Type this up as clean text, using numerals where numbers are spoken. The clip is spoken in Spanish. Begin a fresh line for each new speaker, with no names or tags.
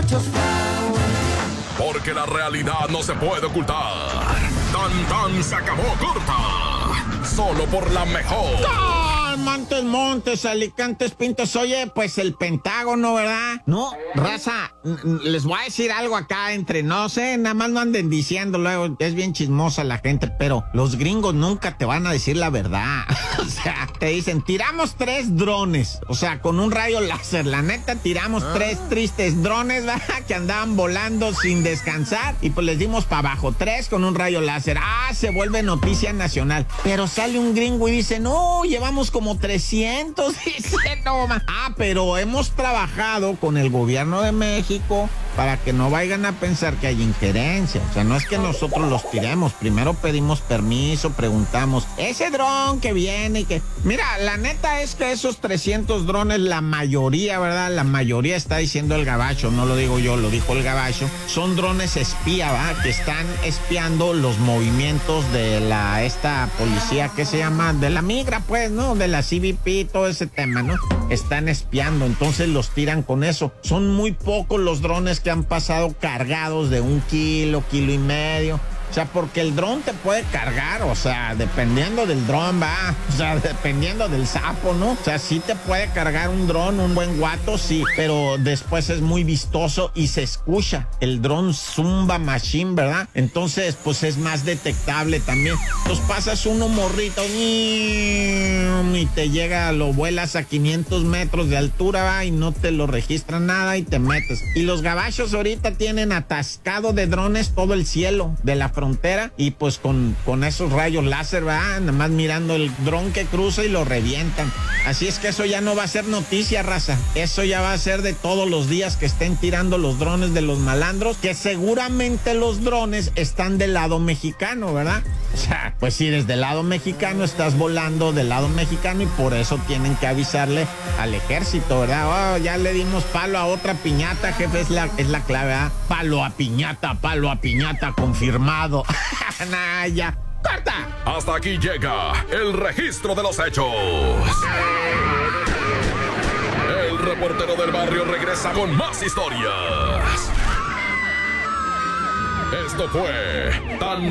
Porque la realidad no se puede ocultar. Tan se acabó corta. Solo por la mejor.
Montes, Alicantes, Pintos. Oye, pues el Pentágono, ¿verdad? No, raza, les voy a decir algo acá entre no sé, nada más no anden diciendo luego, es bien chismosa la gente, pero los gringos nunca te van a decir la verdad. O sea, te dicen, tiramos 3 drones, o sea, con un rayo láser. La neta, tiramos 3 tristes drones, ¿verdad? Que andaban volando sin descansar y pues les dimos para abajo. 3 con un rayo láser. Se vuelve noticia nacional. Pero sale un gringo y dice, no, llevamos como 300, dice, no, pero hemos trabajado con el gobierno de México para que no vayan a pensar que hay injerencia. O sea, no es que nosotros los tiremos, primero pedimos permiso, preguntamos, ese dron que viene y que... Mira, la neta es que esos 300 drones, la mayoría, ¿verdad? La mayoría está diciendo el gabacho, no lo digo yo, lo dijo el gabacho, son drones espía, ¿verdad? Que están espiando los movimientos de esta policía, ¿qué se llama? De la migra, pues, ¿no? De la CBP, todo ese tema, ¿no? Están espiando, entonces los tiran con eso. Son muy pocos los drones que han pasado cargados de 1 kilo, 1.5 kilos. O sea, porque el dron te puede cargar, o sea, dependiendo del dron, va. O sea, dependiendo del sapo, ¿no? O sea, sí te puede cargar un dron, un buen guato, sí. Pero después es muy vistoso y se escucha. El dron zumba machine, ¿verdad? Entonces, pues es más detectable también. Entonces pasas uno morrito y te llega, lo vuelas a 500 metros de altura, va, y no te lo registra nada y te metes. Y los gabachos ahorita tienen atascado de drones todo el cielo de la frontera y pues con esos rayos láser, ¿verdad? Nada más mirando el dron que cruza y lo revientan. Así es que eso ya no va a ser noticia, raza. Eso ya va a ser de todos los días que estén tirando los drones de los malandros, que seguramente los drones están del lado mexicano, ¿verdad? O sea, pues si desde el lado mexicano estás volando del lado mexicano y por eso tienen que avisarle al ejército, ¿verdad? Ya le dimos palo a otra piñata, jefe, es la clave, ¿verdad? Palo a piñata, confirmado. Nah, ya. ¡Corta!
Hasta aquí llega el registro de los hechos. El reportero del barrio regresa con más historias. Esto fue Tan